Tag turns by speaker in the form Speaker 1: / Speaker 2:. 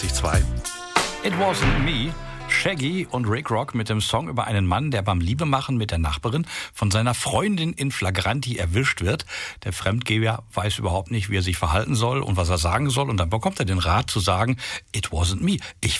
Speaker 1: 2.
Speaker 2: It Wasn't Me. Shaggy und Rick Rock mit dem Song über einen Mann, der beim Liebemachen mit der Nachbarin von seiner Freundin in Flagranti erwischt wird. Der Fremdgeher weiß überhaupt nicht, wie er sich verhalten soll und was er sagen soll. Und dann bekommt er den Rat zu sagen, it wasn't me. Ich